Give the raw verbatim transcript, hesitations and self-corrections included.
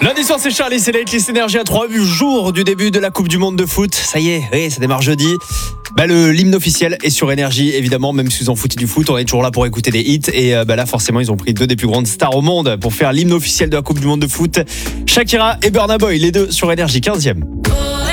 Lundi soir, c'est Charlie, c'est Latest Energy à trois jours du début de la Coupe du Monde de foot. Ça y est, oui, ça démarre jeudi. Bah, le, l'hymne officiel est sur Énergie, évidemment, même si vous en foutez du foot, on est toujours là pour écouter des hits. Et euh, bah, là, forcément, ils ont pris deux des plus grandes stars au monde pour faire l'hymne officiel de la Coupe du Monde de foot. Shakira et Burna Boy, les deux sur Énergie, quinzième.